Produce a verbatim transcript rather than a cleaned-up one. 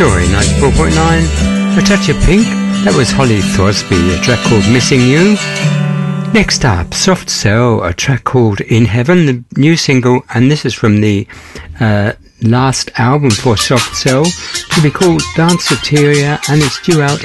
Joy ninety-four point nine. A Touch of Pink, that was Holly Thorsby, a track called Missing You. Next up, Soft Cell, a track called In Heaven, the new single, and this is from the uh, last album for Soft Cell, to be called Danceteria, and it's due out